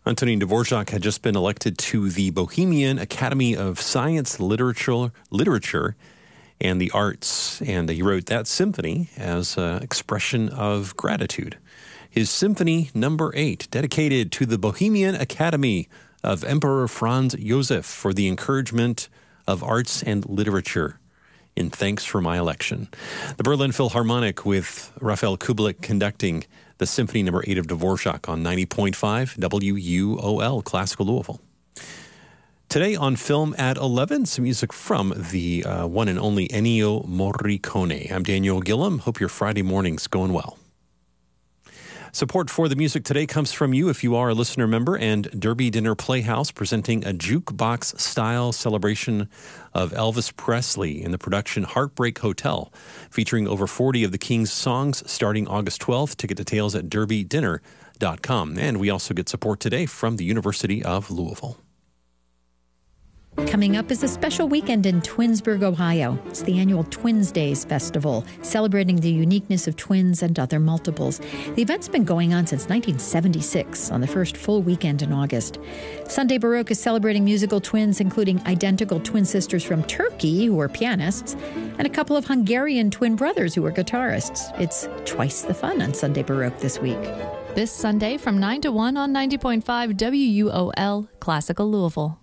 Antonin Dvorak had just been elected to the Bohemian Academy of Science, Literature, and the Arts, and he wrote that symphony as an expression of gratitude. His Symphony Number 8, dedicated to the Bohemian Academy of Emperor Franz Josef for the encouragement of arts and literature, in thanks for my election. The Berlin Philharmonic with Rafael Kubelik conducting the Symphony Number 8 of Dvorak on 90.5 WUOL, Classical Louisville. Today on Film at 11, some music from the one and only Ennio Morricone. I'm Daniel Gillum. Hope your Friday morning's going well. Support for the music today comes from you if you are a listener member, and Derby Dinner Playhouse presenting a jukebox-style celebration of Elvis Presley in the production Heartbreak Hotel, featuring over 40 of the King's songs starting August 12th. Ticket details at derbydinner.com. And we also get support today from the University of Louisville. Coming up is a special weekend in Twinsburg, Ohio. It's the annual Twins Days Festival, celebrating the uniqueness of twins and other multiples. The event's been going on since 1976, on the first full weekend in August. Sunday Baroque is celebrating musical twins, including identical twin sisters from Turkey, who are pianists, and a couple of Hungarian twin brothers who are guitarists. It's twice the fun on Sunday Baroque this week. This Sunday from 9 to 1 on 90.5 WUOL, Classical Louisville.